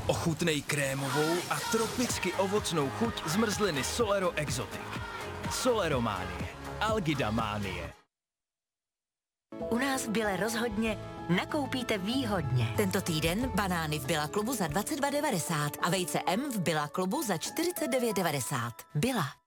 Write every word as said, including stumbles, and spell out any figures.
Ochutnej krémovou a tropicky ovocnou chuť zmrzliny Solero Exotic. Solerománie. Algidamánie. U nás v Bile rozhodně nakoupíte výhodně. Tento týden banány v Billa klubu za dvacet dva devadesát a vejce M v Billa klubu za čtyřicet devět devadesát. Billa.